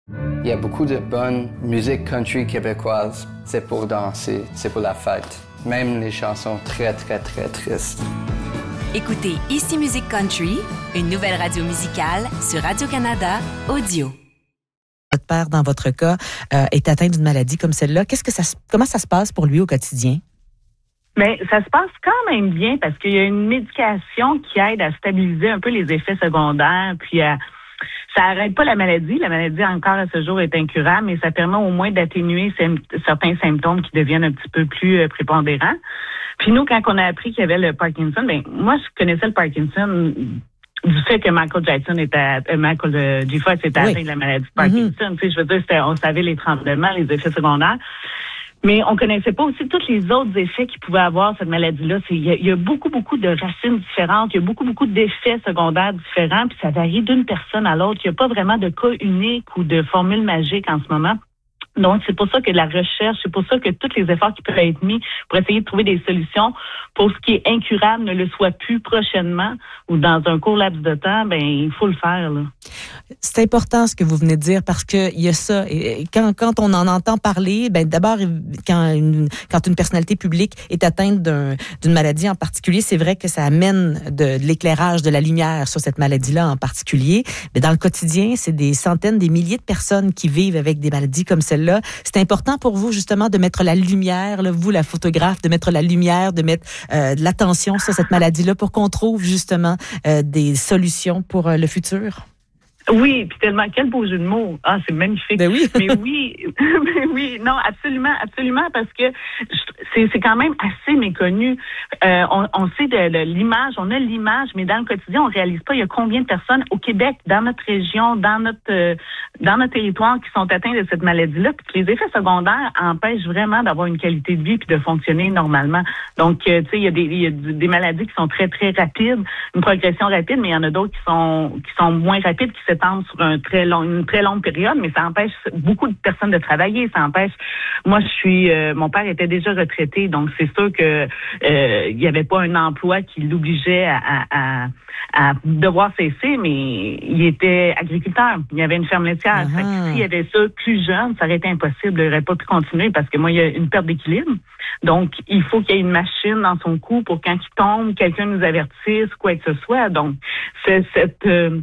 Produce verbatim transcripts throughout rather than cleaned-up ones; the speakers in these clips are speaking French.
Il y a beaucoup de bonne musique country québécoise. C'est pour danser, c'est pour la fête. Même les chansons très, très, très tristes. Écoutez Ici Musique Country, une nouvelle radio musicale sur Radio-Canada Audio. Votre père, dans votre cas, euh, est atteint d'une maladie comme celle-là. Qu'est-ce que ça, comment ça se passe pour lui au quotidien? Mais ça se passe quand même bien parce qu'il y a une médication qui aide à stabiliser un peu les effets secondaires, puis à ça arrête pas la maladie. La maladie, encore à ce jour, est incurable, mais ça permet au moins d'atténuer sem- certains symptômes qui deviennent un petit peu plus euh, prépondérants. Puis nous, quand on a appris qu'il y avait le Parkinson, ben moi, je connaissais le Parkinson du fait que Michael Jackson était, euh, Michael euh, J. Fox était oui. atteint de la maladie de Parkinson. Mm-hmm. Tu sais, je veux dire, c'était, on savait les tremblements, les effets secondaires. Mais on connaissait pas aussi tous les autres effets qu'il pouvait avoir, cette maladie-là. Il y, y a beaucoup, beaucoup de racines différentes. Il y a beaucoup, beaucoup d'effets secondaires différents. Puis ça varie d'une personne à l'autre. Il n'y a pas vraiment de cas unique ou de formule magique en ce moment. Donc, c'est pour ça que la recherche, c'est pour ça que tous les efforts qui peuvent être mis pour essayer de trouver des solutions pour ce qui est incurable ne le soit plus prochainement ou dans un court laps de temps, ben il faut le faire, là. C'est important ce que vous venez de dire parce que il y a ça. Et quand, quand on en entend parler, ben d'abord, quand une, quand une personnalité publique est atteinte d'un, d'une maladie en particulier, c'est vrai que ça amène de, de l'éclairage, de la lumière sur cette maladie-là en particulier. Mais dans le quotidien, c'est des centaines, des milliers de personnes qui vivent avec des maladies comme celle-là. C'est important pour vous, justement, de mettre la lumière, là, vous, la photographe, de mettre la lumière, de mettre euh, de l'attention sur cette maladie-là pour qu'on trouve, justement, euh, des solutions pour euh, le futur? Oui, puis tellement, quel beau jeu de mots. Ah, c'est magnifique. Ben oui. Mais oui, mais oui, non, absolument, absolument, parce que c'est, c'est quand même assez méconnu. Euh, on, on sait de, de l'image, on a l'image, mais dans le quotidien, on réalise pas il y a combien de personnes au Québec, dans notre région, dans notre euh, dans notre territoire qui sont atteints de cette maladie-là, puis les effets secondaires empêchent vraiment d'avoir une qualité de vie puis de fonctionner normalement. Donc, euh, tu sais, il y a des il y a des maladies qui sont très, très rapides, une progression rapide, mais il y en a d'autres qui sont qui sont moins rapides, qui se sur un très long, une très longue période, mais ça empêche beaucoup de personnes de travailler. Ça empêche. Moi, je suis. Euh, mon père était déjà retraité, donc c'est sûr que euh, il y avait pas un emploi qui l'obligeait à, à, à, à devoir cesser, mais il était agriculteur. Il y avait une ferme laitière. Uh-huh. Fait que s'il y avait ça plus jeune, ça aurait été impossible. Il n'aurait pas pu continuer parce que moi, il y a une perte d'équilibre. Donc, il faut qu'il y ait une machine dans son cou pour quand il tombe, quelqu'un nous avertisse, quoi que ce soit. Donc, c'est cette euh,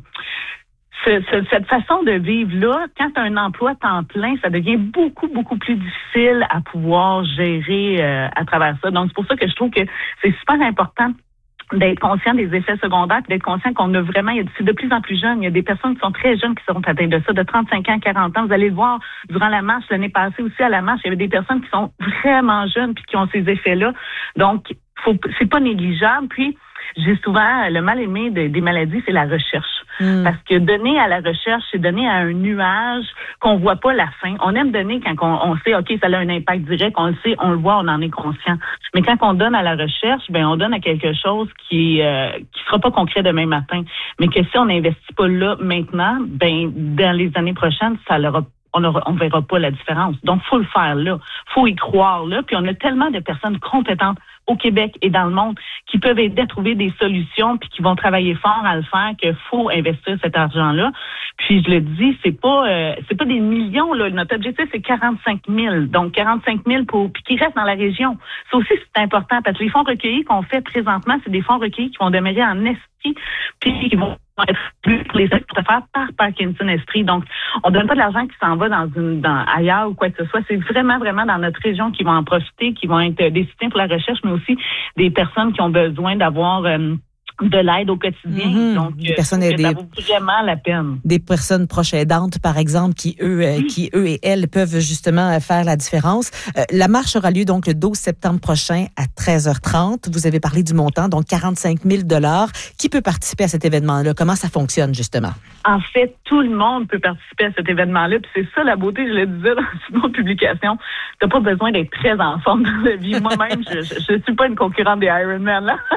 Ce, ce, cette façon de vivre-là, quand tu as un emploi temps plein, ça devient beaucoup, beaucoup plus difficile à pouvoir gérer euh, à travers ça. Donc, c'est pour ça que je trouve que c'est super important d'être conscient des effets secondaires, d'être conscient qu'on a vraiment, c'est de plus en plus jeune. Il y a des personnes qui sont très jeunes qui sont atteintes de ça, de trente-cinq ans, quarante ans. Vous allez le voir durant la marche, l'année passée aussi à la marche, il y avait des personnes qui sont vraiment jeunes puis qui ont ces effets-là. Donc, faut, c'est pas négligeable. Puis, j'ai souvent, le mal-aimé de, des maladies, c'est la recherche. Mm. Parce que donner à la recherche, c'est donner à un nuage qu'on voit pas la fin. On aime donner quand on, on sait, OK, ça a un impact direct, on le sait, on le voit, on en est conscient. Mais quand on donne à la recherche, ben on donne à quelque chose qui euh, qui sera pas concret demain matin. Mais que si on n'investit pas là maintenant, ben dans les années prochaines, ça l'aura On ne verra pas la différence. Donc, faut le faire là. Faut y croire là. Puis, on a tellement de personnes compétentes au Québec et dans le monde qui peuvent aider à trouver des solutions puis qui vont travailler fort à le faire qu'il faut investir cet argent-là. Puis, je le dis, c'est pas euh, c'est pas des millions, là. Notre objectif, c'est quarante-cinq mille. Donc, quarante-cinq mille pour puis qui restent dans la région. Ça aussi, c'est important parce que les fonds recueillis qu'on fait présentement, c'est des fonds recueillis qui vont demeurer en esti puis qui vont être plus pour les actes pour faire par Parkinson Esprit. Donc, on donne pas de l'argent qui s'en va dans une dans ailleurs ou quoi que ce soit. C'est vraiment, vraiment dans notre région qui vont en profiter, qui vont être des soutiens pour la recherche, mais aussi des personnes qui ont besoin d'avoir euh, de l'aide au quotidien. Mm-hmm. Donc, des personnes ça des, vaut vraiment la peine. Des personnes proches aidantes, par exemple, qui eux, oui. euh, qui eux et elles peuvent justement faire la différence. Euh, la marche aura lieu donc le douze septembre prochain à treize heures trente. Vous avez parlé du montant, donc quarante-cinq mille dollars. Qui peut participer à cet événement-là? Comment ça fonctionne, justement? En fait, tout le monde peut participer à cet événement-là. Puis c'est ça la beauté, je le disais dans une autre publication. T'as pas besoin d'être très en forme dans la vie. Moi-même, je, je, je suis pas une concurrente des Ironman, là.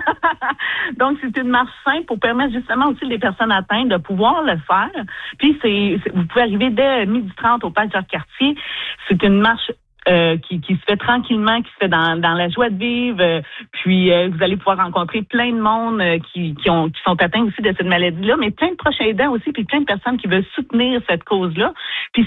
Donc, c'est une marche simple pour permettre justement aussi les personnes atteintes de pouvoir le faire. Puis, c'est, c'est vous pouvez arriver dès midi trente au parc Jacques-Cartier. C'est une marche Euh, qui, qui se fait tranquillement, qui se fait dans, dans la joie de vivre. Euh, puis euh, vous allez pouvoir rencontrer plein de monde euh, qui, qui, ont, qui sont atteints aussi de cette maladie-là, mais plein de proches aidants aussi, puis plein de personnes qui veulent soutenir cette cause-là. Puis